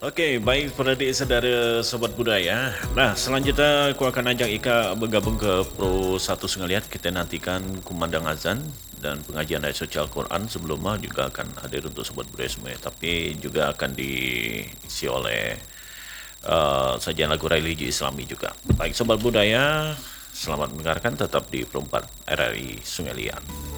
Oke, baik para saudara Sobat Budaya. Nah, selanjutnya aku akan ajak Ika bergabung ke Pro 1 Sengeliat. Kita nantikan kumandang azan dan pengajian ayat suci Al-Quran sebelumnya juga akan hadir untuk Sobat Budaya semua. Tapi juga akan diisi oleh sajian lagu religi Islami juga. Baik Sobat Budaya, selamat mendengarkan tetap di Pro 4 RRI Sungai Liat.